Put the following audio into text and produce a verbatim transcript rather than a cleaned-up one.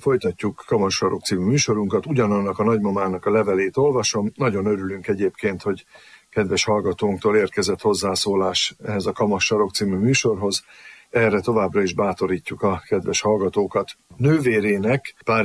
Folytatjuk Kamassarok című műsorunkat, ugyanannak a nagymamának a levelét olvasom. Nagyon örülünk egyébként, hogy kedves hallgatónktól érkezett hozzászólás ehhez a Kamassarok című műsorhoz. Erre továbbra is bátorítjuk a kedves hallgatókat. Nővérének pár